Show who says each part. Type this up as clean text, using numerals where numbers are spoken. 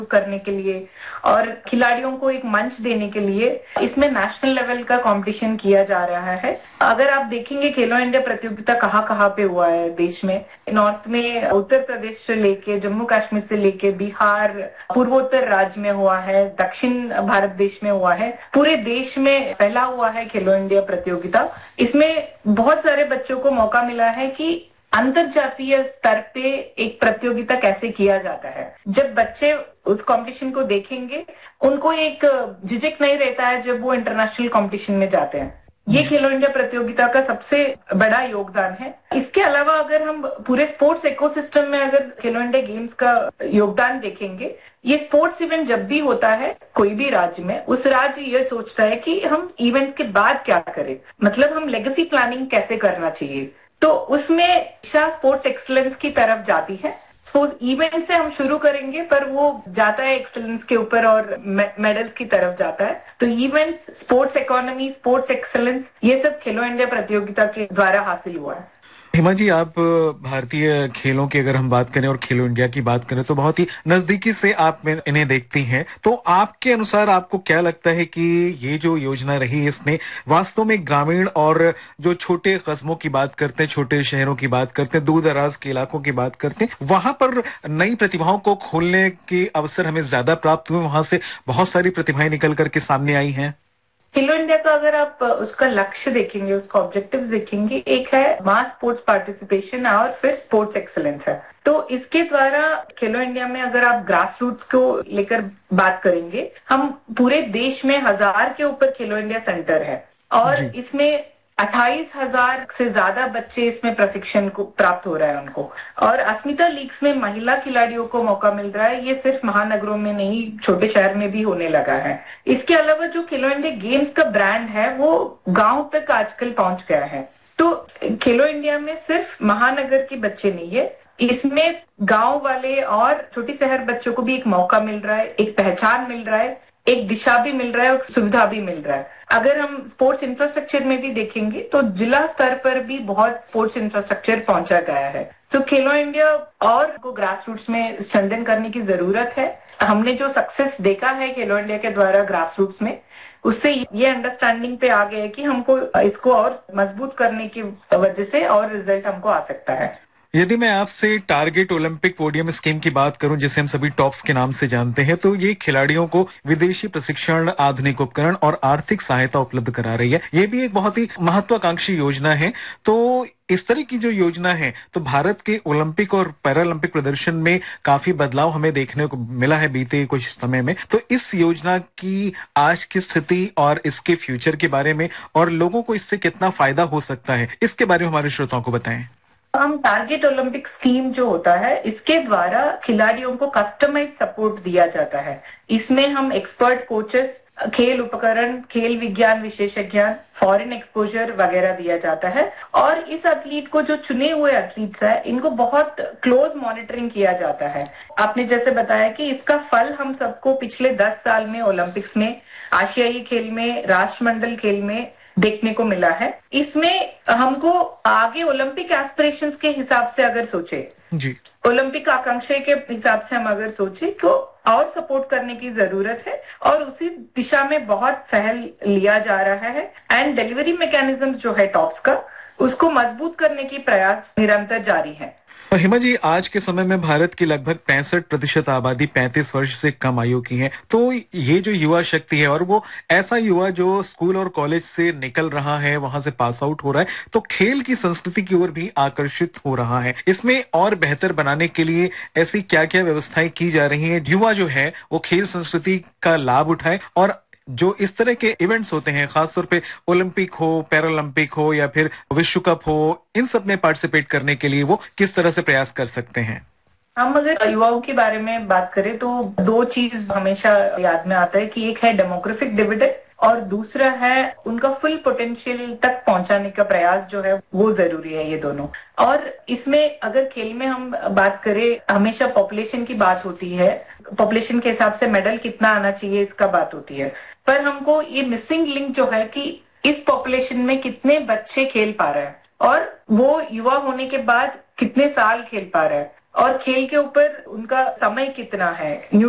Speaker 1: करने के लिए और खिलाड़ियों को एक मंच देने के लिए इसमें नेशनल लेवल का कंपटीशन किया जा रहा है। अगर आप देखेंगे खेलो इंडिया प्रतियोगिता कहाँ कहाँ पे हुआ है देश में, नॉर्थ में उत्तर प्रदेश से लेके जम्मू कश्मीर से लेके बिहार, पूर्वोत्तर राज्य में हुआ है, दक्षिण भारत देश में हुआ है, पूरे देश में फैला हुआ है खेलो इंडिया प्रतियोगिता। इसमें बहुत सारे बच्चों को मौका मिला है कि अंतरजातीय स्तर पे एक प्रतियोगिता कैसे किया जाता है। जब बच्चे उस कंपटीशन को देखेंगे, उनको एक झिझक नहीं रहता है जब वो इंटरनेशनल कंपटीशन में जाते हैं। ये खेलो इंडिया प्रतियोगिता का सबसे बड़ा योगदान है। इसके अलावा अगर हम पूरे स्पोर्ट्स इकोसिस्टम में अगर खेलो इंडिया गेम्स का योगदान देखेंगे, ये स्पोर्ट्स इवेंट जब भी होता है कोई भी राज्य में, उस राज्य ये सोचता है कि हम इवेंट के बाद क्या करें, मतलब हम लेगेसी प्लानिंग कैसे करना चाहिए। तो उसमें दिशा स्पोर्ट्स एक्सीलेंस की तरफ जाती है। सपोज इवेंट से हम शुरू करेंगे पर वो जाता है एक्सीलेंस के ऊपर और मेडल्स की तरफ जाता है। तो events, sports economy, sports excellence, ये सब खेलो इंडिया प्रतियोगिता के द्वारा हासिल हुआ है।
Speaker 2: हिमा जी, आप भारतीय खेलों की अगर हम बात करें और खेलो इंडिया की बात करें तो बहुत ही नजदीकी से आप इन्हें देखती हैं, तो आपके अनुसार आपको क्या लगता है कि ये जो योजना रही इसने वास्तव में ग्रामीण और जो छोटे कस्बों की बात करते हैं, छोटे शहरों की बात करते हैं, दूर दराज के इलाकों की बात करते हैं, वहां पर नई प्रतिभाओं को खोलने के अवसर हमें ज्यादा प्राप्त हुए, वहां से बहुत सारी प्रतिभाएं निकल करके सामने आई हैं?
Speaker 1: खेलो इंडिया का अगर आप उसका लक्ष्य देखेंगे, उसका ऑब्जेक्टिव्स देखेंगे, एक है मास स्पोर्ट्स पार्टिसिपेशन और फिर स्पोर्ट्स एक्सीलेंस है। तो इसके द्वारा खेलो इंडिया में अगर आप ग्रास रूट्स को लेकर बात करेंगे, हम पूरे देश में 1000 के ऊपर खेलो इंडिया सेंटर है और इसमें 28,000 से ज्यादा बच्चे इसमें प्रशिक्षण को प्राप्त हो रहा है उनको। और अस्मिता लीग्स में महिला खिलाड़ियों को मौका मिल रहा है। ये सिर्फ महानगरों में नहीं, छोटे शहर में भी होने लगा है। इसके अलावा जो खेलो इंडिया गेम्स का ब्रांड है वो गांव तक आजकल पहुंच गया है। तो खेलो इंडिया में सिर्फ महानगर के बच्चे नहीं है, इसमें गांव वाले और छोटी शहर बच्चों को भी एक मौका मिल रहा है, एक पहचान मिल रहा है, एक दिशा भी मिल रहा है और सुविधा भी मिल रहा है। अगर हम स्पोर्ट्स इंफ्रास्ट्रक्चर में भी देखेंगे तो जिला स्तर पर भी बहुत स्पोर्ट्स इंफ्रास्ट्रक्चर पहुंचा गया है। तो खेलो इंडिया और को ग्रास रूट्स में स्ट्रेंथन करने की जरूरत है। हमने जो सक्सेस देखा है खेलो इंडिया के द्वारा ग्रास रूट्स में, उससे ये अंडरस्टैंडिंग पे आ गया है कि हमको इसको और मजबूत करने की वजह से और रिजल्ट हमको आ सकता है।
Speaker 2: यदि मैं आपसे टारगेट ओलंपिक पोडियम स्कीम की बात करूं, जिसे हम सभी टॉप्स के नाम से जानते हैं, तो ये खिलाड़ियों को विदेशी प्रशिक्षण, आधुनिक उपकरण और आर्थिक सहायता उपलब्ध करा रही है। ये भी एक बहुत ही महत्वाकांक्षी योजना है। तो इस तरह की जो योजना है, तो भारत के ओलंपिक और पैरालंपिक प्रदर्शन में काफी बदलाव हमें देखने को मिला है बीते कुछ समय में। तो इस योजना की आज की स्थिति और इसके फ्यूचर के बारे में और लोगों को इससे कितना फायदा हो सकता है, इसके बारे में हमारे श्रोताओं को बताएं।
Speaker 1: हम टारगेट ओलंपिक स्कीम जो होता है, इसके द्वारा खिलाड़ियों को कस्टमाइज सपोर्ट दिया जाता है। इसमें हम एक्सपर्ट कोचेस, खेल उपकरण, खेल विज्ञान विशेषज्ञ, फॉरेन एक्सपोजर वगैरह दिया जाता है। और इस एथलीट को, जो चुने हुए एथलीट्स है, इनको बहुत क्लोज मॉनिटरिंग किया जाता है। आपने जैसे बताया कि इसका फल हम सबको पिछले 10 साल में ओलंपिक्स में, आशियाई खेल में, राष्ट्रमंडल खेल में देखने को मिला है। इसमें हमको आगे ओलंपिक एस्पिरेशंस के हिसाब से अगर सोचे जी, ओलंपिक आकांक्षा के हिसाब से हम अगर सोचे तो और सपोर्ट करने की जरूरत है और उसी दिशा में बहुत पहल लिया जा रहा है। एंड डिलीवरी मैकेनिज्म जो है टॉप्स का, उसको मजबूत करने की प्रयास निरंतर जारी है।
Speaker 2: हिमा जी, आज के समय में भारत की लगभग 65% आबादी 35 वर्ष से कम आयु की है। तो ये जो युवा शक्ति है, और वो ऐसा युवा जो स्कूल और कॉलेज से निकल रहा है, वहां से पास आउट हो रहा है, तो खेल की संस्कृति की ओर भी आकर्षित हो रहा है। इसमें और बेहतर बनाने के लिए ऐसी क्या क्या व्यवस्थाएं की जा रही है, युवा जो है वो खेल संस्कृति का लाभ उठाए और जो इस तरह के इवेंट्स होते हैं, खासतौर पे ओलंपिक हो, पैरालंपिक हो या फिर विश्व कप हो, इन सब में पार्टिसिपेट करने के लिए वो किस तरह से प्रयास कर सकते हैं?
Speaker 1: हम अगर युवाओं के बारे में बात करें तो 2 चीज हमेशा याद में आता है कि एक है डेमोग्राफिक डिविडेंड और दूसरा है उनका फुल पोटेंशियल तक पहुंचाने का प्रयास जो है वो जरूरी है, ये दोनों। और इसमें अगर खेल में हम बात करें, हमेशा पॉपुलेशन की बात होती है, पॉपुलेशन के हिसाब से मेडल कितना आना चाहिए इसका बात होती है, पर हमको ये मिसिंग लिंक जो है कि इस पॉपुलेशन में कितने बच्चे खेल पा रहे हैं और वो युवा होने के बाद कितने साल खेल पा रहे हैं और खेल के ऊपर उनका समय कितना है,